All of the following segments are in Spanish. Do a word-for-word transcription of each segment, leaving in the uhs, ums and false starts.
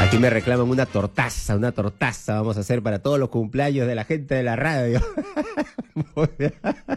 Aquí me reclaman una tortaza, una tortaza vamos a hacer para todos los cumpleaños de la gente de la radio. Muy bien.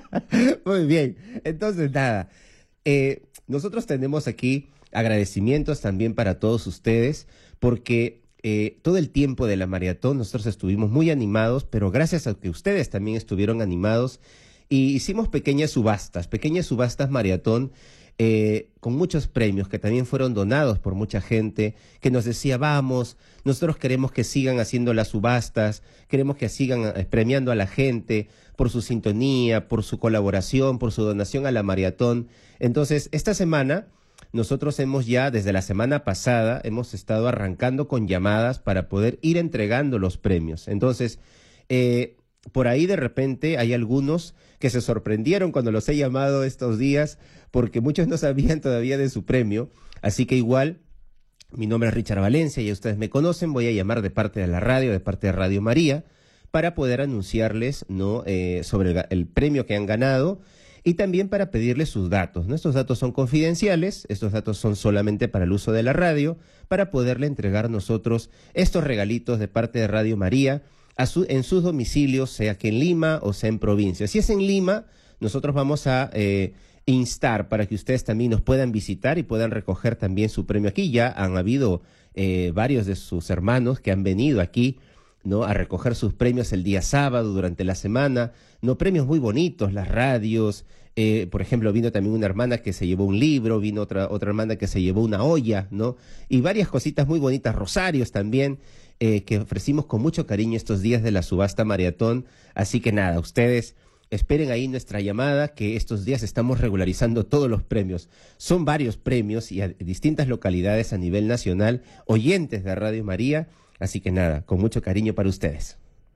Muy bien. Entonces, nada, eh, nosotros tenemos aquí agradecimientos también para todos ustedes, porque eh, todo el tiempo de la maratón nosotros estuvimos muy animados, pero gracias a que ustedes también estuvieron animados, y hicimos pequeñas subastas, pequeñas subastas maratón, Eh, con muchos premios que también fueron donados por mucha gente que nos decía, vamos, nosotros queremos que sigan haciendo las subastas, queremos que sigan eh, premiando a la gente por su sintonía, por su colaboración, por su donación a la maratón. Entonces, esta semana, nosotros hemos ya, desde la semana pasada, hemos estado arrancando con llamadas para poder ir entregando los premios. Entonces, eh, por ahí de repente hay algunos que se sorprendieron cuando los he llamado estos días, porque muchos no sabían todavía de su premio. Así que igual, mi nombre es Richard Valencia, ya ustedes me conocen, voy a llamar de parte de la radio, de parte de Radio María, para poder anunciarles, ¿no?, eh, sobre el, el premio que han ganado, y también para pedirles sus datos, ¿no? Estos datos son confidenciales, estos datos son solamente para el uso de la radio, para poderle entregar nosotros estos regalitos de parte de Radio María, A su, en sus domicilios, sea que en Lima o sea en provincia. Si es en Lima, nosotros vamos a eh, instar para que ustedes también nos puedan visitar y puedan recoger también su premio aquí. Ya han habido eh, varios de sus hermanos que han venido aquí, ¿no?, a recoger sus premios el día sábado, durante la semana, no, premios muy bonitos, las radios, eh, por ejemplo, vino también una hermana que se llevó un libro, vino otra, otra hermana que se llevó una olla, ¿no?, y varias cositas muy bonitas, rosarios también, Eh, que ofrecimos con mucho cariño estos días de la subasta maratón. Así que nada, ustedes esperen ahí nuestra llamada, que estos días estamos regularizando todos los premios. Son varios premios y a distintas localidades a nivel nacional, oyentes de Radio María, así que nada, con mucho cariño para ustedes.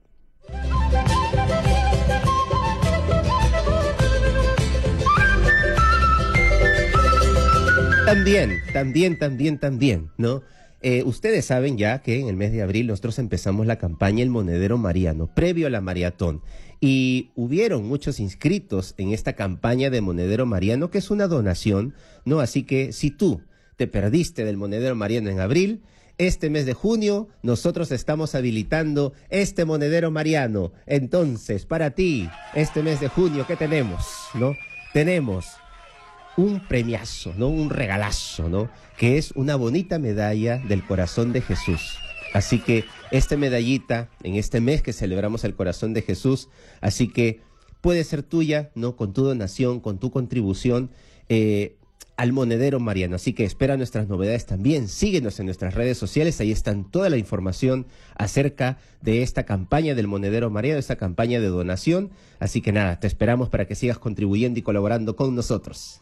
También, también, también, también, ¿no? Eh, ustedes saben ya que en el mes de abril nosotros empezamos la campaña El Monedero Mariano, previo a la maratón, y hubieron muchos inscritos en esta campaña de Monedero Mariano, que es una donación, ¿no? Así que si tú te perdiste del Monedero Mariano en abril, este mes de junio nosotros estamos habilitando este Monedero Mariano. Entonces, para ti, este mes de junio, ¿qué tenemos? ¿No? Tenemos un premiazo, ¿no?, un regalazo, ¿no?, que es una bonita medalla del Corazón de Jesús. Así que esta medallita, en este mes que celebramos el Corazón de Jesús, así que puede ser tuya, ¿no?, con tu donación, con tu contribución eh, al Monedero Mariano. Así que espera nuestras novedades también, síguenos en nuestras redes sociales, ahí están toda la información acerca de esta campaña del Monedero Mariano, esta campaña de donación. Así que nada, te esperamos para que sigas contribuyendo y colaborando con nosotros.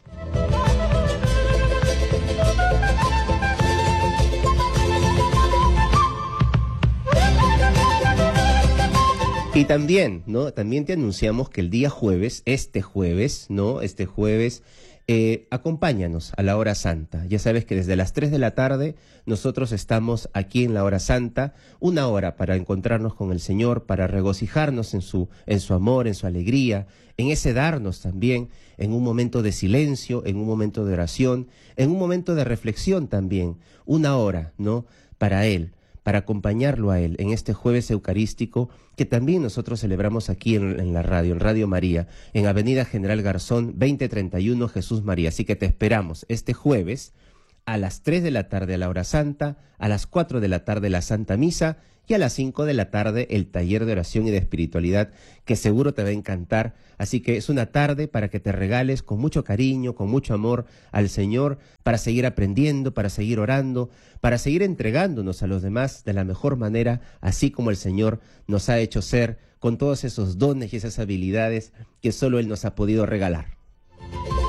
Y también, ¿no?, también te anunciamos que el día jueves, este jueves, ¿no?, este jueves, eh, acompáñanos a la hora santa. Ya sabes que desde las tres de la tarde nosotros estamos aquí en la hora santa, una hora para encontrarnos con el Señor, para regocijarnos en su, en su amor, en su alegría, en ese darnos también, en un momento de silencio, en un momento de oración, en un momento de reflexión también, una hora, ¿no?, para Él, para acompañarlo a Él en este jueves eucarístico que también nosotros celebramos aquí en, en la radio, en Radio María, en Avenida General Garzón, veinte treinta y uno, Jesús María. Así que te esperamos este jueves a las tres de la tarde a la hora santa, a las cuatro de la tarde la Santa Misa y a las cinco de la tarde el taller de oración y de espiritualidad, que seguro te va a encantar. Así que es una tarde para que te regales con mucho cariño, con mucho amor al Señor, para seguir aprendiendo, para seguir orando, para seguir entregándonos a los demás de la mejor manera, así como el Señor nos ha hecho ser, con todos esos dones y esas habilidades que solo Él nos ha podido regalar.